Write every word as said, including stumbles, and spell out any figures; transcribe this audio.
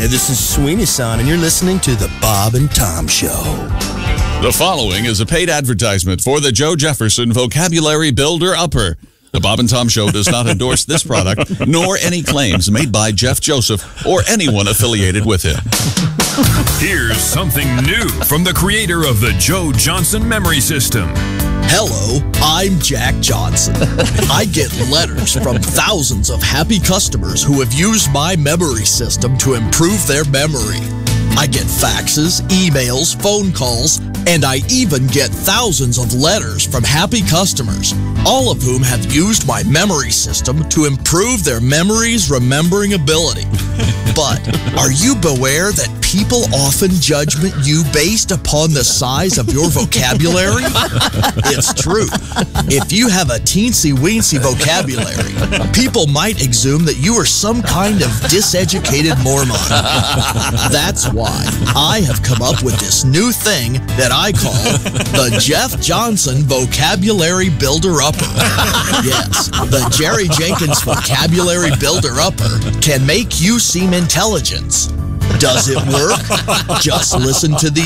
Hi, this is Sweeney-san, and you're listening to The Bob and Tom Show. The following is a paid advertisement for the Joe Jefferson Vocabulary Builder Upper. The Bob and Tom Show does not endorse this product, nor any claims made by Jeff Joseph or anyone affiliated with him. Here's something new from the creator of the Joe Johnson Memory System. Hello, I'm Jack Johnson. I get letters from thousands of happy customers who have used my memory system to improve their memory. I get faxes, emails, phone calls, and I even get thousands of letters from happy customers, all of whom have used my memory system to improve their memory's remembering ability. But are you aware that people often judge you based upon the size of your vocabulary? It's true. If you have a teensy-weensy vocabulary, people might assume that you are some kind of diseducated Mormon. That's why I have come up with this new thing that I call the Jeff Johnson Vocabulary Builder Upper. Yes, the Jerry Jenkins Vocabulary Builder Upper can make you seem intelligent. Does it work? Just listen to the